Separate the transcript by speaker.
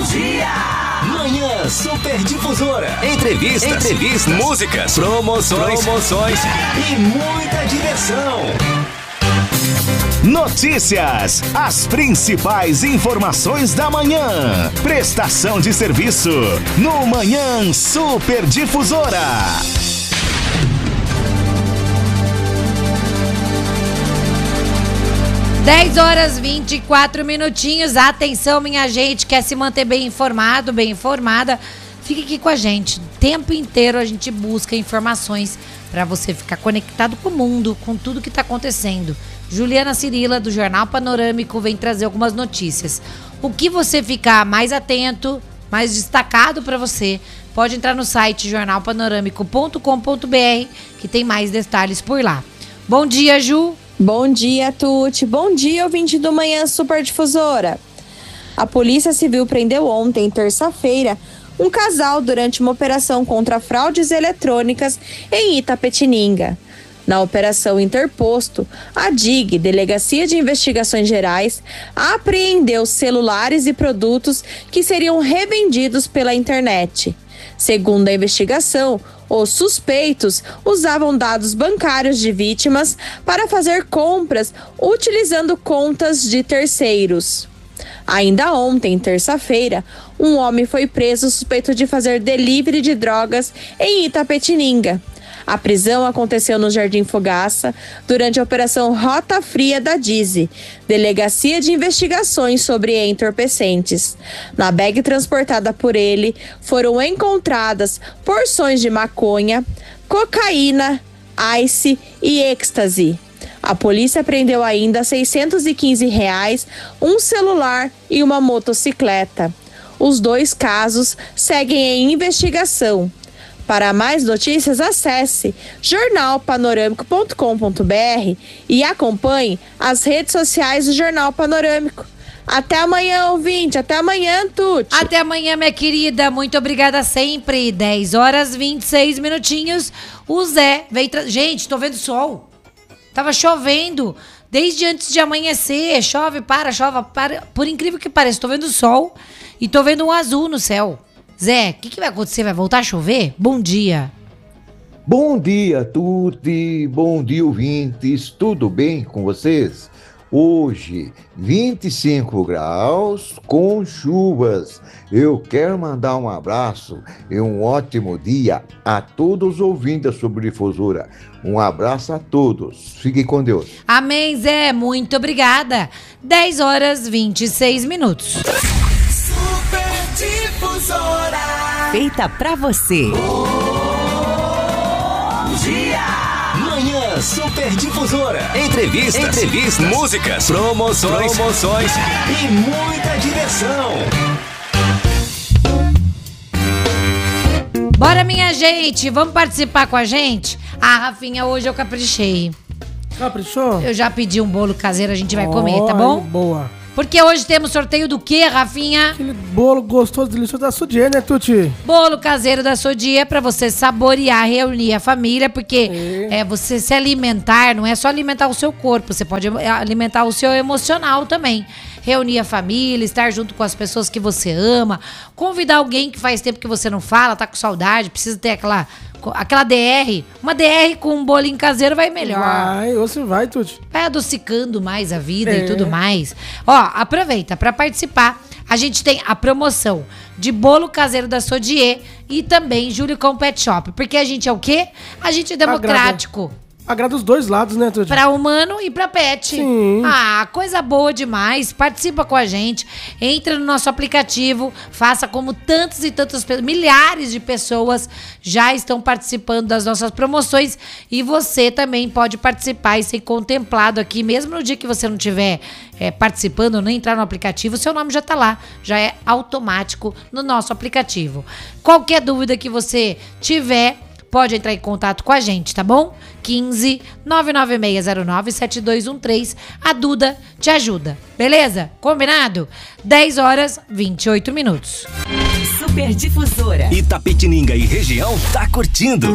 Speaker 1: Manhã Superdifusora. Entrevistas, músicas, promoções e muita diversão. Notícias, as principais informações da manhã. Prestação de serviço no Manhã Superdifusora.
Speaker 2: 10h24. Atenção, minha gente, quer se manter bem informado, bem informada? Fique aqui com a gente. O tempo inteiro a gente busca informações para você ficar conectado com o mundo, com tudo que está acontecendo. Juliana Cirila, do Jornal Panorâmico, vem trazer algumas notícias. O que você ficar mais atento, mais destacado para você, pode entrar no site jornalpanorâmico.com.br, que tem mais detalhes por lá. Bom dia, Ju.
Speaker 3: Bom dia, Tuti. Bom dia, ouvinte do Manhã Superdifusora. A Polícia Civil prendeu ontem, terça-feira, um casal durante uma operação contra fraudes eletrônicas em Itapetininga. Na Operação Interposto, a DIG, Delegacia de Investigações Gerais, apreendeu celulares e produtos que seriam revendidos pela internet. Segundo a investigação, os suspeitos usavam dados bancários de vítimas para fazer compras utilizando contas de terceiros. Ainda ontem, terça-feira, um homem foi preso suspeito de fazer delivery de drogas em Itapetininga. A prisão aconteceu no Jardim Fogaça durante a Operação Rota Fria da DISE, Delegacia de Investigações sobre Entorpecentes. Na bag transportada por ele, foram encontradas porções de maconha, cocaína, ice e êxtase. A polícia prendeu ainda R$ 615, um celular e uma motocicleta. Os dois casos seguem em investigação. Para mais notícias, acesse jornalpanorâmico.com.br e acompanhe as redes sociais do Jornal Panorâmico. Até amanhã, ouvinte. Até amanhã, Tuti.
Speaker 2: Até amanhã, minha querida. Muito obrigada sempre. 10h26. O Zé veio... Gente, tô vendo sol. Tava chovendo desde antes de amanhecer. Chove, para. Por incrível que pareça, tô vendo sol e tô vendo um azul no céu. Zé, o que vai acontecer? Vai voltar a chover? Bom dia.
Speaker 4: Bom dia, Tuti. Bom dia, ouvintes. Tudo bem com vocês? Hoje, 25 graus com chuvas. Eu quero mandar um abraço e um ótimo dia a todos os ouvintes da Superdifusora. Um abraço a todos. Fiquem com Deus.
Speaker 2: Amém, Zé. Muito obrigada. 10h26.
Speaker 1: Superdifusora.
Speaker 5: Feita pra você.
Speaker 1: Bom dia. Manhã Superdifusora. Entrevistas, músicas, promoções e muita diversão.
Speaker 2: Bora, minha gente. Vamos participar com a gente? Ah, Rafinha, hoje eu caprichei.
Speaker 6: Caprichou?
Speaker 2: Eu já pedi um bolo caseiro, a gente vai comer, tá bom?
Speaker 6: Boa.
Speaker 2: Porque hoje temos sorteio do quê, Rafinha?
Speaker 6: Aquele bolo gostoso, delicioso da Sodier, né, Tuti?
Speaker 2: Bolo caseiro da Sodier pra você saborear, reunir a família, porque você se alimentar, não é só alimentar o seu corpo, você pode alimentar o seu emocional também. Reunir a família, estar junto com as pessoas que você ama, convidar alguém que faz tempo que você não fala, tá com saudade, precisa ter aquela DR, uma DR com um bolinho caseiro vai melhor.
Speaker 6: Vai, você vai, Tuti.
Speaker 2: Vai adocicando mais a vida e tudo mais. Ó, aproveita para participar. A gente tem a promoção de bolo caseiro da Sodier e também Júlio com Pet Shop. Porque a gente é o quê? A gente é democrático.
Speaker 6: Agrada os dois lados, né, Tuti?
Speaker 2: Pra humano e pra pet.
Speaker 6: Sim.
Speaker 2: Ah, coisa boa demais. Participa com a gente. Entra no nosso aplicativo. Faça como tantas e tantas pessoas. Milhares de pessoas já estão participando das nossas promoções. E você também pode participar e ser contemplado aqui. Mesmo no dia que você não estiver participando, nem entrar no aplicativo, seu nome já tá lá. Já é automático no nosso aplicativo. Qualquer dúvida que você tiver, pode entrar em contato com a gente, tá bom? 15 99609 7213. A Duda te ajuda, beleza? Combinado? 10h28.
Speaker 5: Superdifusora.
Speaker 1: Itapetininga e região tá curtindo.